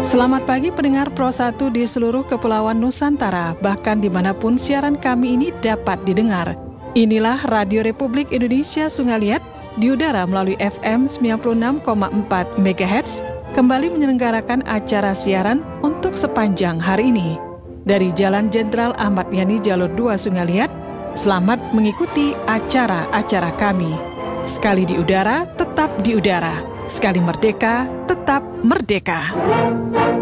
Selamat pagi pendengar Pro 1 di seluruh Kepulauan Nusantara, bahkan dimanapun siaran kami ini dapat didengar. Inilah Radio Republik Indonesia Sungaliat di udara melalui FM 96,4 MHz, kembali menyelenggarakan acara siaran untuk sepanjang hari ini. Dari Jalan Jenderal Ahmad Yani Jalur 2 Sungaliat, selamat mengikuti acara-acara kami. Sekali di udara, tetap di udara. Sekali merdeka, tetap merdeka.